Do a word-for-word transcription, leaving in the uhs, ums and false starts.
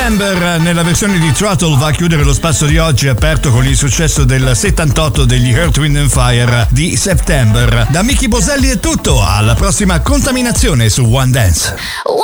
September nella versione di Throttle va a chiudere lo spazio di oggi, aperto con il successo del settantotto degli Earth, Wind and Fire di September. Da Mickey Boselli è tutto, alla prossima contaminazione su One Dance.